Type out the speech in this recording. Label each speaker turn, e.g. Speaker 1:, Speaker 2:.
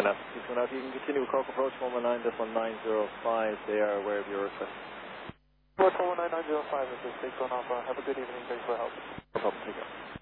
Speaker 1: enough. You can continue with Cork approach 119.905. They are aware of your request.
Speaker 2: Approach 119.905 is the 6 on Alpha. Have a good evening. Thanks for help.
Speaker 1: No problem. Take care.